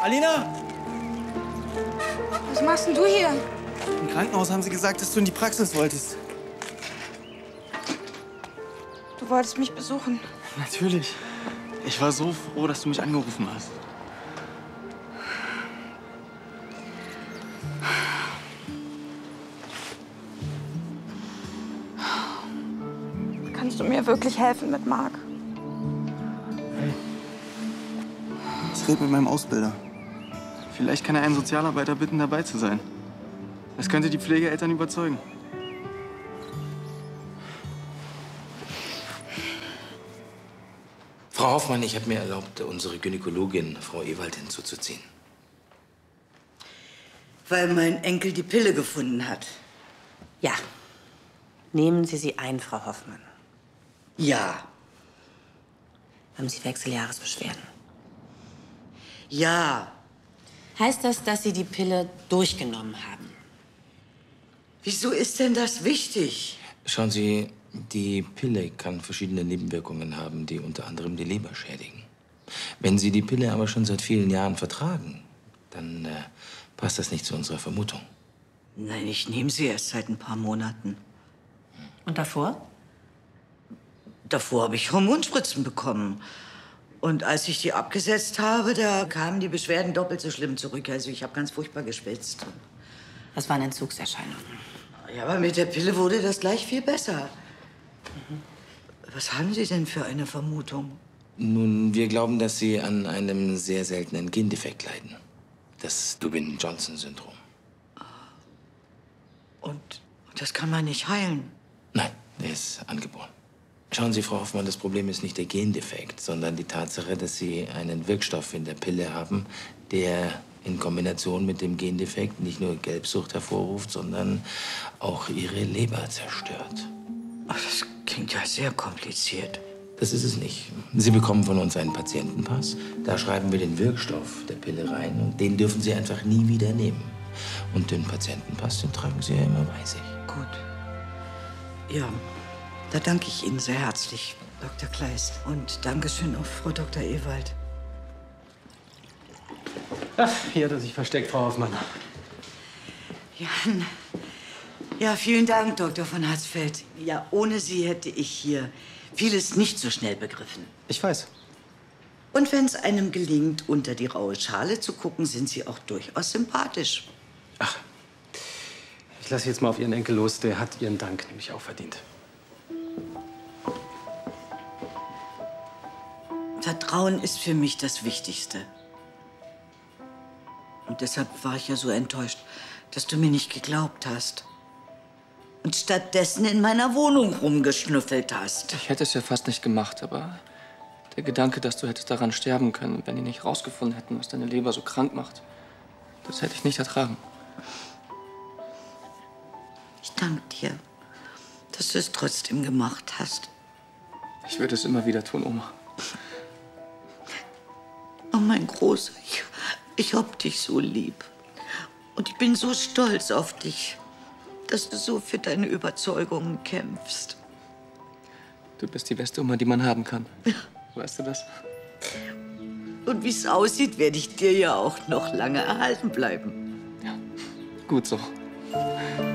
Alina! Was machst denn du hier? Im Krankenhaus haben sie gesagt, dass du in die Praxis wolltest. Du wolltest mich besuchen. Natürlich. Ich war so froh, dass du mich angerufen hast. Kannst du mir wirklich helfen mit Marc? Ich rede mit meinem Ausbilder. Vielleicht kann er einen Sozialarbeiter bitten, dabei zu sein. Das könnte die Pflegeeltern überzeugen. Frau Hoffmann, ich habe mir erlaubt, unsere Gynäkologin, Frau Ewald, hinzuzuziehen. Weil mein Enkel die Pille gefunden hat. Ja. Nehmen Sie sie ein, Frau Hoffmann. Ja. Haben Sie Wechseljahresbeschwerden? Ja. Heißt das, dass Sie die Pille durchgenommen haben? Wieso ist denn das wichtig? Schauen Sie, die Pille kann verschiedene Nebenwirkungen haben, die unter anderem die Leber schädigen. Wenn Sie die Pille aber schon seit vielen Jahren vertragen, dann passt das nicht zu unserer Vermutung. Nein, ich nehme sie erst seit ein paar Monaten. Und davor? Davor habe ich Hormonspritzen bekommen. Und als ich die abgesetzt habe, da kamen die Beschwerden doppelt so schlimm zurück. Also ich habe ganz furchtbar geschwitzt. Das waren Entzugserscheinungen. Ja, aber mit der Pille wurde das gleich viel besser. Was haben Sie denn für eine Vermutung? Nun, wir glauben, dass Sie an einem sehr seltenen Gendefekt leiden. Das Dubin-Johnson-Syndrom. Und das kann man nicht heilen? Nein, der ist angeboren. Schauen Sie, Frau Hoffmann, das Problem ist nicht der Gendefekt, sondern die Tatsache, dass Sie einen Wirkstoff in der Pille haben, der in Kombination mit dem Gendefekt nicht nur Gelbsucht hervorruft, sondern auch Ihre Leber zerstört. Ach, das klingt ja sehr kompliziert. Das ist es nicht. Sie bekommen von uns einen Patientenpass. Da schreiben wir den Wirkstoff der Pille rein und den dürfen Sie einfach nie wieder nehmen. Und den Patientenpass, den tragen Sie ja immer bei sich. Gut. Ja, da danke ich Ihnen sehr herzlich, Dr. Kleist. Und Dankeschön auch Frau Dr. Ewald. Ach, hier hat er sich versteckt, Frau Hoffmann. Jan. Ja, vielen Dank, Dr. von Hatzfeld. Ja, ohne Sie hätte ich hier vieles nicht so schnell begriffen. Ich weiß. Und wenn es einem gelingt, unter die raue Schale zu gucken, sind Sie auch durchaus sympathisch. Ach, ich lasse jetzt mal auf Ihren Enkel los. Der hat Ihren Dank nämlich auch verdient. Vertrauen ist für mich das Wichtigste. Und deshalb war ich ja so enttäuscht, dass du mir nicht geglaubt hast. Und stattdessen in meiner Wohnung rumgeschnüffelt hast. Ich hätte es ja fast nicht gemacht, aber der Gedanke, dass du hättest daran sterben können, wenn die nicht rausgefunden hätten, was deine Leber so krank macht, das hätte ich nicht ertragen. Ich danke dir, dass du es trotzdem gemacht hast. Ich würde es immer wieder tun, Oma. Oh, mein Großer, ich hab dich so lieb. Und ich bin so stolz auf dich, dass du so für deine Überzeugungen kämpfst. Du bist die beste Oma, die man haben kann. Weißt du das? Und wie es aussieht, werde ich dir ja auch noch lange erhalten bleiben. Ja, gut so.